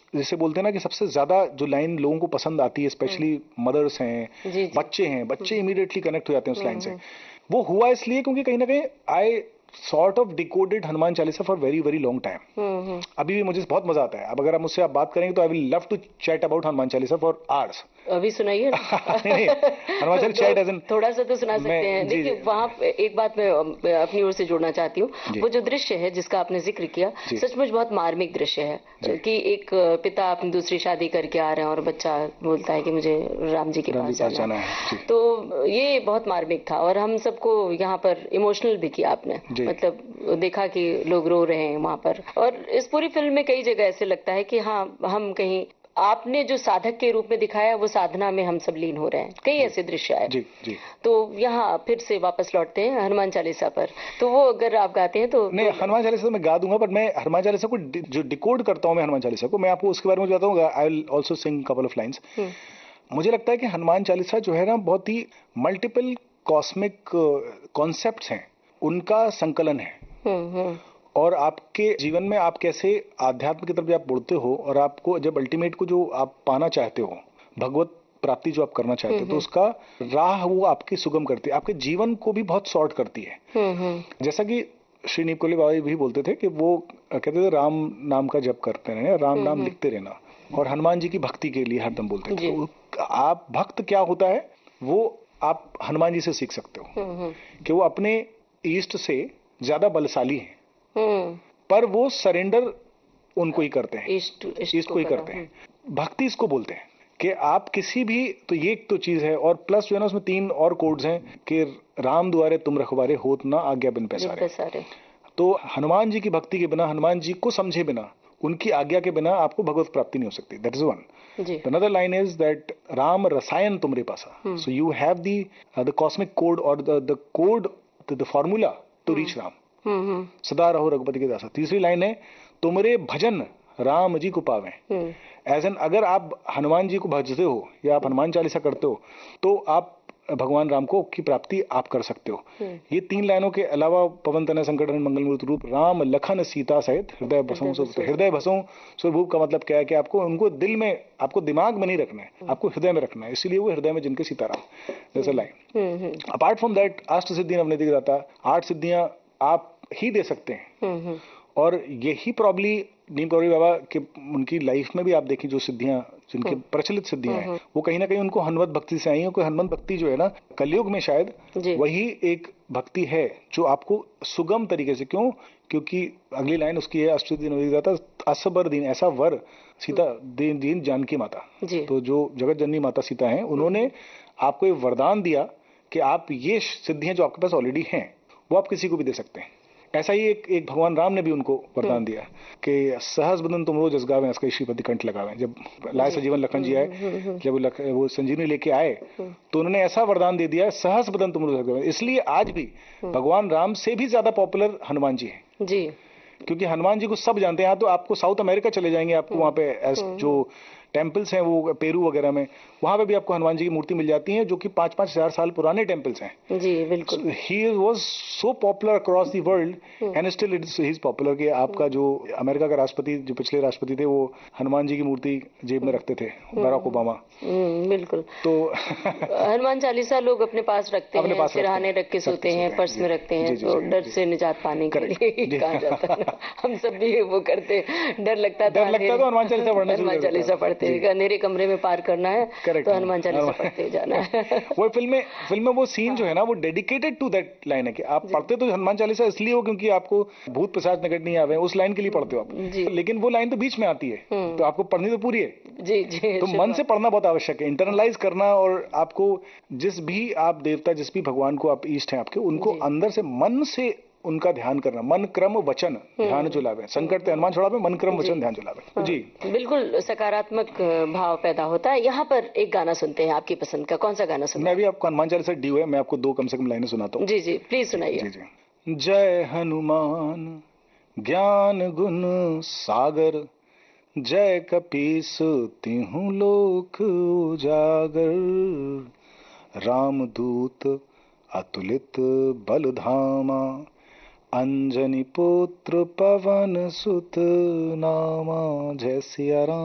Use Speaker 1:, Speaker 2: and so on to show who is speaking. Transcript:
Speaker 1: जैसे बोलते हैं ना कि सबसे ज्यादा जो लाइन लोगों को पसंद आती है, स्पेशली मदर्स हैं, बच्चे इमीडिएटली कनेक्ट हो जाते हैं उस लाइन से। वो हुआ इसलिए क्योंकि कहीं ना कहीं I sort of decoded Hanuman Chalisa for very very long time. अभी भी मुझे बहुत मजा आता है। अब अगर आप मुझसे बात करेंगे तो I will love to chat about Hanuman Chalisa for hours.
Speaker 2: अभी सुनाइए।
Speaker 1: Hanuman Chalisa chat as in
Speaker 2: थोड़ा सा तो सुना सकते हैं। देखिए वहाँ एक बात मैं अपनी ओर से जोड़ना चाहती हूँ, वो जो दृश्य है जिसका आपने जिक्र किया, सचमुच बहुत मार्मिक दृश्य है कि एक पिता अपनी दूसरी शादी करके आ रहे हैं और बच्चा बोलता है कि मुझे राम जी के पास जाना है। तो ये बहुत मार्मिक था और हम सबको यहाँ पर इमोशनल भी किया आपने। मतलब देखा कि लोग रो रहे हैं वहाँ पर। और इस पूरी फिल्म में कई जगह ऐसे लगता है कि हाँ, हम कहीं आपने जो साधक के रूप में दिखाया वो साधना में हम सब लीन हो रहे हैं। कई ऐसे दृश्य आए।
Speaker 1: जी।
Speaker 2: तो यहाँ फिर से वापस लौटते हैं हनुमान चालीसा पर। तो वो अगर आप गाते हैं तो
Speaker 1: नहीं, हनुमान चालीसा तो मैं गा दूंगा, पर मैं हनुमान चालीसा को जो डिकोड करता हूँ मैं हनुमान चालीसा को, मैं आपको उसके बारे में बताता हूँ। I will also Singh couple of lines. मुझे लगता है कि हनुमान चालीसा जो है ना, बहुत ही मल्टीपल कॉस्मिक कॉन्सेप्ट्स हैं, उनका संकलन है। और आपके जीवन में आप कैसे आध्यात्म की तरफ आप बढ़ते हो, और आपको जब अल्टीमेट को जो आप पाना चाहते हो, भगवत प्राप्ति जो आप करना चाहते हो, तो उसका राह वो आपकी सुगम करती है, आपके जीवन को भी बहुत शॉर्ट करती है। जैसा कि श्री नीपकोली बाबा भी बोलते थे कि वो कहते थे राम नाम का जप करते रहना, राम नाम लिखते रहना, और हनुमान जी की भक्ति के लिए हरदम बोलते थे। तो आप भक्त क्या होता है वो आप हनुमान जी से सीख सकते हो कि वो अपने ईष्ट से ज्यादा बलशाली हैं, पर वो सरेंडर उनको ही करते हैं, इष्ट को ही करते हैं। भक्ति इसको बोलते हैं कि आप किसी भी, तो ये एक तो चीज है। और प्लस जो है ना, उसमें 3 और कोड्स हैं कि राम द्वारे तुम रखवारे, होत ना आज्ञा बिन पैसारे। तो हनुमान जी की भक्ति के बिना, हनुमान जी को समझे बिना, उनकी आज्ञा के बिना आपको भगवत प्राप्ति नहीं हो सकती। That is one. Another line is that Ram रसायन तुमरे पासा। So you have the cosmic code or the code, the formula to reach Ram. सदा रहो रघुपति के दासा। तीसरी लाइन है तुमरे भजन राम जी को पावे। एज एन अगर आप हनुमान जी को भजते हो या आप हनुमान चालीसा करते हो तो आप भगवान राम को की प्राप्ति आप कर सकते हो। ये 3 लाइनों के अलावा पवन तनय संकट हरण मंगल मूर्त रूप राम लखन सीता सहित हृदय बसों से। हृदय बसों स्वरूप का मतलब क्या है कि आपको उनको दिल में, आपको दिमाग में नहीं रखना है, आपको हृदय में रखना है। इसीलिए वो हृदय में जिनके सीताराम, जैसा लाइन। अपार्ट फ्रॉम दैट अष्ट सिद्धियां नवनीति गिराता, 8 सिद्धियां आप ही दे सकते हैं। और यही प्रॉब्ली नीम बाबा के उनकी लाइफ में भी आप देखें, जो सिद्धियां जिनकी प्रचलित सिद्धियां हैं, वो कहीं ना कहीं उनको हनुमत भक्ति से आई है। हनुमत भक्ति जो है ना, कलयुग में शायद वही एक भक्ति है जो आपको सुगम तरीके से, क्योंकि अगली लाइन उसकी है अष्ट सिद्धि नवनीति गिराता असबर दीन, ऐसा वर सीता दीन जानकी माता। तो जो जगत जननी माता सीता है, उन्होंने आपको ये वरदान दिया कि आप ये सिद्धियां जो आपके पास ऑलरेडी हैं वो आप किसी को भी दे सकते हैं। ऐसा ही एक भगवान राम ने भी उनको वरदान दिया कि सहस बदन तुम रोज जसगावें असकई श्रीपति कंठ लगावें। जब लाए सजीवन लखन जी आए, जब वो संजीवनी लेके आए, तो उन्होंने ऐसा वरदान दे दिया सहस बदन तुम रोज जसगावें। इसलिए आज भी भगवान राम से भी ज्यादा पॉपुलर हनुमान जी हैं जी, क्योंकि हनुमान जी को सब जानते हैं। यहाँ तो आपको साउथ अमेरिका चले जाएंगे, आपको वहाँ पे जो टेम्पल्स हैं वो पेरू वगैरह में, वहां पे भी आपको हनुमान जी की मूर्ति मिल जाती है, जो कि 5-5 हजार साल पुराने टेम्पल्स हैं। जी बिल्कुल। He was so popular across the world and still he is popular. कि आपका जो अमेरिका का राष्ट्रपति, जो पिछले राष्ट्रपति थे, वो हनुमान जी की मूर्ति जेब में रखते थे, बराक ओबामा। बिल्कुल। तो हनुमान चालीसा लोग अपने पास रखते हैं, सिरहाने रख के सोते हैं, पर्स में रखते हैं, तो डर से निजात पाने के लिए कहा जाता है। हम सब भी वो करते, डर लगता तो हनुमान चालीसा पढ़ते, अंधेरे कमरे में पार करना है तो हनुमान चालीसा पढ़ते जाना है। वो फिल्म में वो सीन जो है ना, वो डेडिकेटेड टू दैट लाइन है कि आप पढ़ते तो हनुमान चालीसा इसलिए हो क्योंकि आपको भूत पिशाच निकट नहीं आवे, उस लाइन के लिए पढ़ते हो आप। लेकिन वो लाइन तो बीच में आती है, तो आपको पढ़नी तो पूरी है। जी जी। तो मन से पढ़ना बहुत आवश्यक है, इंटरनलाइज करना। और आपको जिस भी आप देवता, जिस भी भगवान को आप इष्ट हैं आपके, उनको अंदर से मन से उनका ध्यान करना। मन क्रम वचन ध्यान जुलावे, संकट ते हनुमान छुड़ावे, मन क्रम वचन ध्यान जुलावे। जी
Speaker 2: बिल्कुल, सकारात्मक भाव पैदा होता है। यहाँ पर एक गाना सुनते हैं आपकी पसंद का। कौन सा गाना सुनते हैं?
Speaker 1: मैं भी आपको हनुमान चालीसा ड्यू है, मैं आपको 2 कम से कम लाइनें सुनाता हूँ।
Speaker 2: जी जी प्लीज सुनाइए।
Speaker 1: जी जी। जय हनुमान ज्ञान गुण सागर, जय कपीस तिहु लोक उजागर, रामदूत अतुलित बल धामा, अंजनी पुत्र पवन सुत नामा। जय सिया राम।